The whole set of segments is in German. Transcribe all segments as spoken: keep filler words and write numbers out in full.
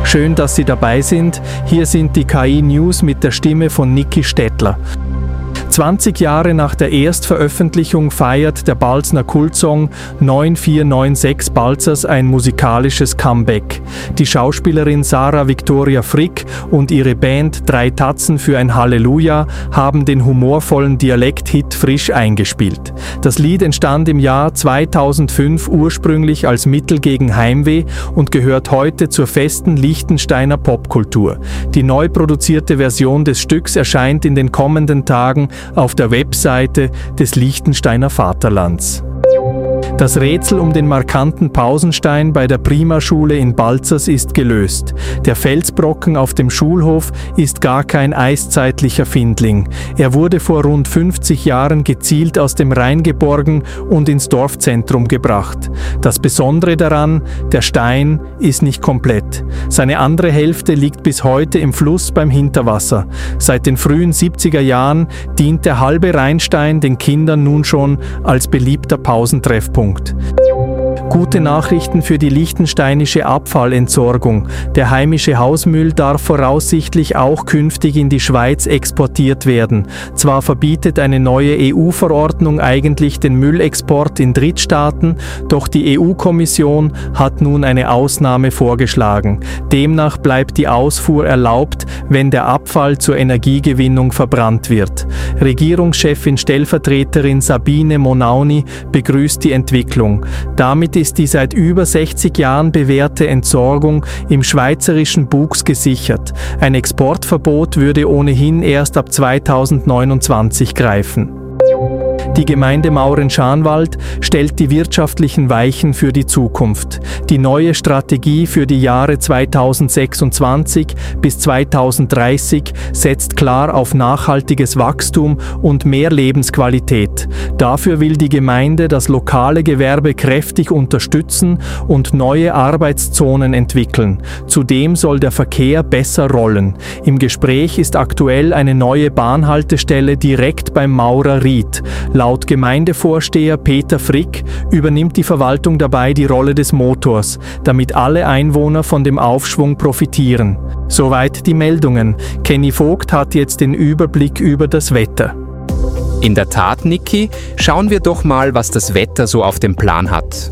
Schön, dass Sie dabei sind. Hier sind die K I-News mit der Stimme von Niki Stettler. zwanzig Jahre nach der Erstveröffentlichung feiert der Balzner Kultsong neun vier neun sechs Balzers ein musikalisches Comeback. Die Schauspielerin Sarah Victoria Frick und ihre Band Drei Tatzen für ein Halleluja haben den humorvollen Dialekt-Hit frisch eingespielt. Das Lied entstand im Jahr zweitausendfünf ursprünglich als Mittel gegen Heimweh und gehört heute zur festen Liechtensteiner Popkultur. Die neu produzierte Version des Stücks erscheint in den kommenden Tagen auf der Webseite des Liechtensteiner Vaterlands. Das Rätsel um den markanten Pausenstein bei der Primarschule in Balzers ist gelöst. Der Felsbrocken auf dem Schulhof ist gar kein eiszeitlicher Findling. Er wurde vor rund fünfzig Jahren gezielt aus dem Rhein geborgen und ins Dorfzentrum gebracht. Das Besondere daran, der Stein ist nicht komplett. Seine andere Hälfte liegt bis heute im Fluss beim Hinterwasser. Seit den frühen siebziger Jahren dient der halbe Rheinstein den Kindern nun schon als beliebter Pausentreffpunkt. Gute Nachrichten für die liechtensteinische Abfallentsorgung. Der heimische Hausmüll darf voraussichtlich auch künftig in die Schweiz exportiert werden. Zwar verbietet eine neue E U-Verordnung eigentlich den Müllexport in Drittstaaten, doch die E U-Kommission hat nun eine Ausnahme vorgeschlagen. Demnach bleibt die Ausfuhr erlaubt, wenn der Abfall zur Energiegewinnung verbrannt wird. Regierungschefin Stellvertreterin Sabine Monauni begrüßt die Entwicklung. Damit ist die seit über sechzig Jahren bewährte Entsorgung im schweizerischen Bux gesichert. Ein Exportverbot würde ohnehin erst ab zweitausendneunundzwanzig greifen. Die Gemeinde Mauren-Schanwald stellt die wirtschaftlichen Weichen für die Zukunft. Die neue Strategie für die Jahre zweitausendsechsundzwanzig bis zweitausenddreißig setzt klar auf nachhaltiges Wachstum und mehr Lebensqualität. Dafür will die Gemeinde das lokale Gewerbe kräftig unterstützen und neue Arbeitszonen entwickeln. Zudem soll der Verkehr besser rollen. Im Gespräch ist aktuell eine neue Bahnhaltestelle direkt beim Maurer Ried. Laut Gemeindevorsteher Peter Frick übernimmt die Verwaltung dabei die Rolle des Motors, damit alle Einwohner von dem Aufschwung profitieren. Soweit die Meldungen. Kenny Vogt hat jetzt den Überblick über das Wetter. In der Tat, Niki, schauen wir doch mal, was das Wetter so auf dem Plan hat.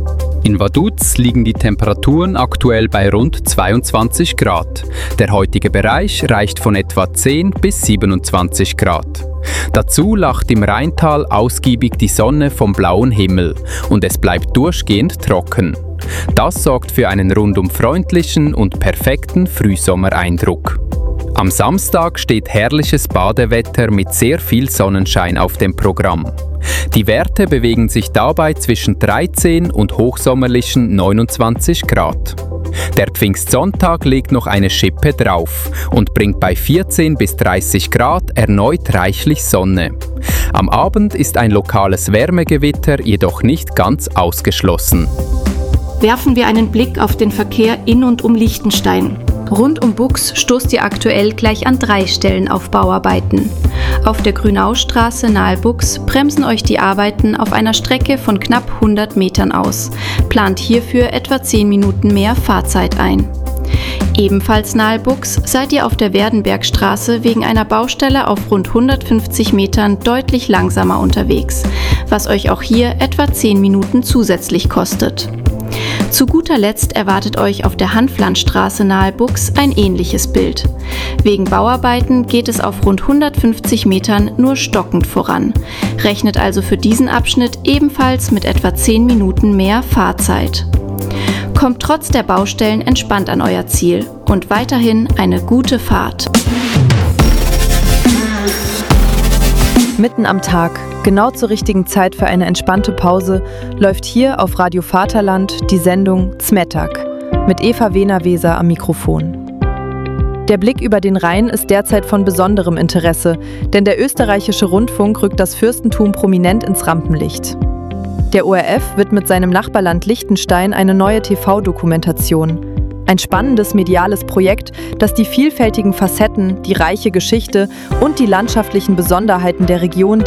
In Vaduz liegen die Temperaturen aktuell bei rund zweiundzwanzig Grad. Der heutige Bereich reicht von etwa zehn bis siebenundzwanzig Grad. Dazu lacht im Rheintal ausgiebig die Sonne vom blauen Himmel und es bleibt durchgehend trocken. Das sorgt für einen rundum freundlichen und perfekten Frühsommereindruck. Am Samstag steht herrliches Badewetter mit sehr viel Sonnenschein auf dem Programm. Die Werte bewegen sich dabei zwischen dreizehn und hochsommerlichen neunundzwanzig Grad. Der Pfingstsonntag legt noch eine Schippe drauf und bringt bei vierzehn bis dreißig Grad erneut reichlich Sonne. Am Abend ist ein lokales Wärmegewitter jedoch nicht ganz ausgeschlossen. Werfen wir einen Blick auf den Verkehr in und um Liechtenstein. Rund um Bux stoßt ihr aktuell gleich an drei Stellen auf Bauarbeiten. Auf der Grünaustraße nahe Bux bremsen euch die Arbeiten auf einer Strecke von knapp hundert Metern aus. Plant hierfür etwa zehn Minuten mehr Fahrzeit ein. Ebenfalls nahe Bux seid ihr auf der Werdenbergstraße wegen einer Baustelle auf rund hundertfünfzig Metern deutlich langsamer unterwegs, was euch auch hier etwa zehn Minuten zusätzlich kostet. Zu guter Letzt erwartet euch auf der Hanflandstraße nahe Bux ein ähnliches Bild. Wegen Bauarbeiten geht es auf rund hundertfünfzig Metern nur stockend voran. Rechnet also für diesen Abschnitt ebenfalls mit etwa zehn Minuten mehr Fahrzeit. Kommt trotz der Baustellen entspannt an euer Ziel und weiterhin eine gute Fahrt. Mitten am Tag, genau zur richtigen Zeit für eine entspannte Pause, läuft hier auf Radio Vaterland die Sendung Zmetak mit Eva Wehner-Weser am Mikrofon. Der Blick über den Rhein ist derzeit von besonderem Interesse, denn der österreichische Rundfunk rückt das Fürstentum prominent ins Rampenlicht. Der O R F widmet seinem Nachbarland Liechtenstein eine neue T V-Dokumentation. Ein spannendes mediales Projekt, das die vielfältigen Facetten, die reiche Geschichte und die landschaftlichen Besonderheiten der Region